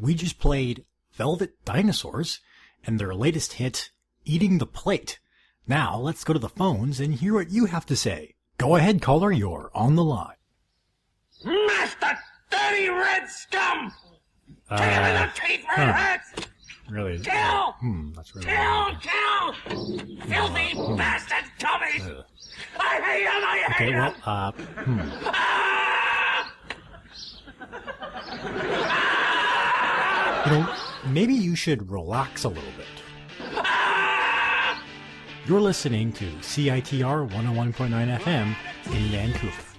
We just played Velvet Dinosaurs and their latest hit, Eating the Plate. Now, let's go to the phones and hear what you have to say. Go ahead, caller, you're on the line. Master, dirty red scum! Kill him in the teeth where it hurts! Really? Kill! That's really Kill! Filthy bastard Tommy! I hate him! I hate him! Maybe you should relax a little bit. You're listening to CITR 101.9 FM in Vancouver.